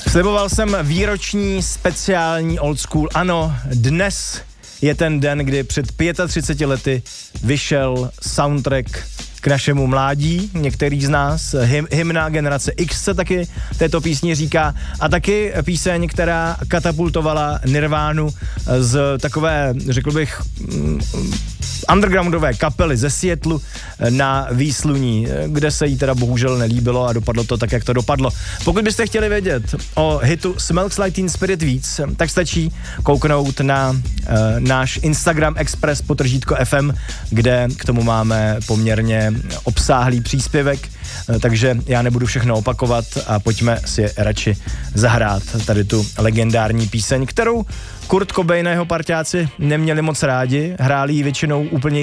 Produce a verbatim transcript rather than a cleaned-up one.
Sliboval jsem výroční speciální old school. Ano, dnes je ten den, kdy před třiceti pěti lety vyšel soundtrack k našemu mládí, některý z nás, hym, hymna generace X se taky této písni říká, a taky píseň, která katapultovala Nirvánu z takové, řekl bych, undergroundové kapely ze Seattlu na výsluní, kde se jí teda bohužel nelíbilo a dopadlo to tak, jak to dopadlo. Pokud byste chtěli vědět o hitu Smells Like Teen Spirit víc, tak stačí kouknout na uh, náš Instagram Express potržítko F M, kde k tomu máme poměrně obsáhlý příspěvek, uh, takže já nebudu všechno opakovat a pojďme si radši zahrát tady tu legendární píseň, kterou Kurt Cobain a jeho parťáci neměli moc rádi, hráli ji většinou úplně